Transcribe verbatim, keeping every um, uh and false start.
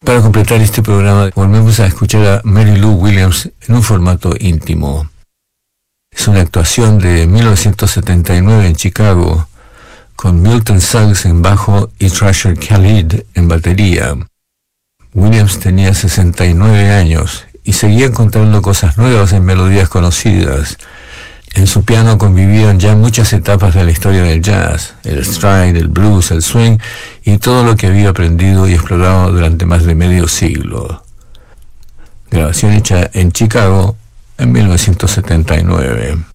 Para completar este programa, volvemos a escuchar a Mary Lou Williams en un formato íntimo. Es una actuación de mil novecientos setenta y nueve en Chicago, con Milton Suggs en bajo y Thrasher Khalid en batería. Williams tenía sesenta y nueve años y seguía encontrando cosas nuevas en melodías conocidas. En su piano convivían ya muchas etapas de la historia del jazz, el stride, el blues, el swing y todo lo que había aprendido y explorado durante más de medio siglo. Grabación hecha en Chicago en mil novecientos setenta y nueve.